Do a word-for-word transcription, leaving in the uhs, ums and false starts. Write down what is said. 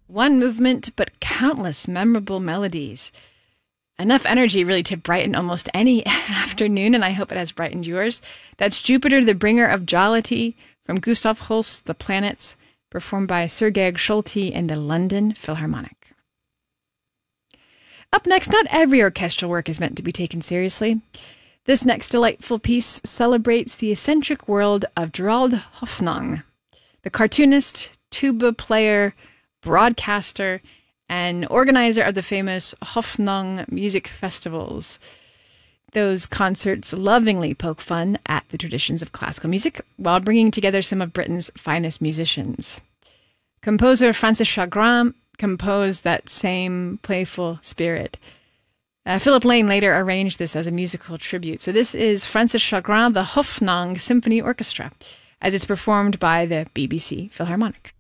One movement, but countless memorable melodies. Enough energy really to brighten almost any afternoon, and I hope it has brightened yours. That's Jupiter, the Bringer of Jollity, from Gustav Holst, The Planets, performed by Sergei Schulte and the London Philharmonic. Up next, not every orchestral work is meant to be taken seriously. This next delightful piece celebrates the eccentric world of Gerald Hoffnung, the cartoonist, tuba player, broadcaster, and organizer of the famous Hoffnung music festivals. Those concerts lovingly poke fun at the traditions of classical music while bringing together some of Britain's finest musicians. Composer Francis Chagrin composed that same playful spirit. Uh, Philip Lane later arranged this as a musical tribute. So this is Francis Chagrin, the Hoffnung Symphony Orchestra, as it's performed by the B B C Philharmonic.